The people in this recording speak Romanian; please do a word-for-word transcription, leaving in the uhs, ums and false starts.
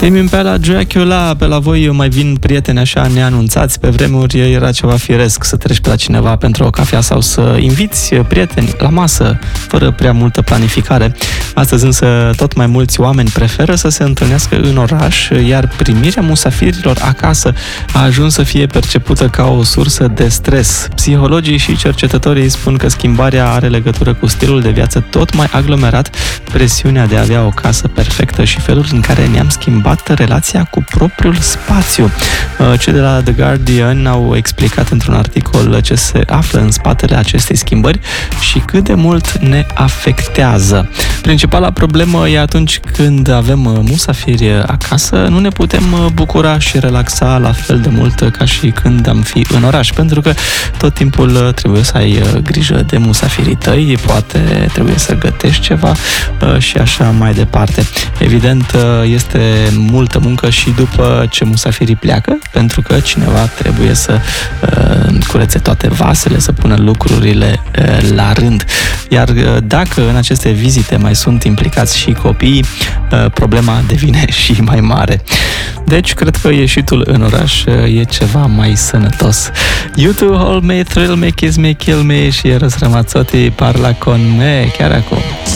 Primim pe la Dracula, pe la voi mai vin prieteni așa neanunțați. Pe vremuri era ceva firesc să treci pe la cineva pentru o cafea sau să inviți prieteni la masă, fără prea multă planificare. Astăzi însă tot mai mulți oameni preferă să se întâlnească în oraș, iar primirea musafirilor acasă a ajuns să fie percepută ca o sursă de stres. Psihologii și cercetătorii spun că schimbarea are legătură cu stilul de viață tot mai aglomerat, presiunea de a avea o casă perfectă și felul în care ne-am schimbat relația cu propriul spațiu. Cei de la The Guardian au explicat într-un articol ce se află în spatele acestei schimbări și cât de mult ne afectează. Principala problemă e atunci când avem musafiri acasă, nu ne putem bucura și relaxa la fel de mult ca și când am fi în oraș, pentru că tot timpul trebuie să ai grijă de musafirii tăi, poate trebuie să gătești ceva și așa mai departe. Evident, este multă muncă și după ce musafirii pleacă, pentru că cineva trebuie să uh, curețe toate vasele, să pună lucrurile uh, la rând. Iar uh, dacă în aceste vizite mai sunt implicați și copii, uh, problema devine și mai mare. Deci, cred că ieșitul în oraș uh, e ceva mai sănătos. YouTube, Hold Me, Thrill Me, Kiss Me, Kill Me și Eros Ramazzotti parla con me chiar acum.